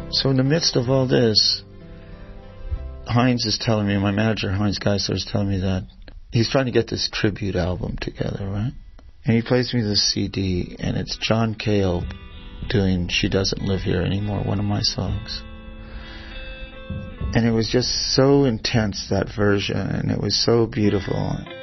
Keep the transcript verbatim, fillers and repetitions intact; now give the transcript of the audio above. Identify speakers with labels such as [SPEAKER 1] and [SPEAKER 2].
[SPEAKER 1] So in the midst of all this, Hines is telling me, my manager, Hines Geisler, is telling me that he's trying to get this tribute album together, right? And he plays me this C D, and it's John Cale doing She Doesn't Live Here Anymore, one of my songs. And it was just so intense, that version, and it was so beautiful.